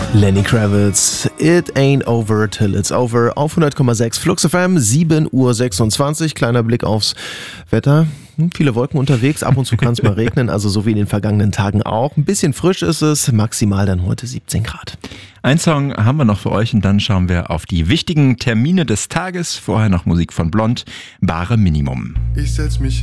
Lenny Kravitz, It Ain't Over Till It's Over auf 100,6 Flux FM, 7:26 Uhr. Kleiner Blick aufs Wetter. Viele Wolken unterwegs, ab und zu kann es mal regnen, also so wie in den vergangenen Tagen auch. Ein bisschen frisch ist es, maximal dann heute 17 Grad. Ein Song haben wir noch für euch und dann schauen wir auf die wichtigen Termine des Tages. Vorher noch Musik von Blond, Bare Minimum. Ich setz mich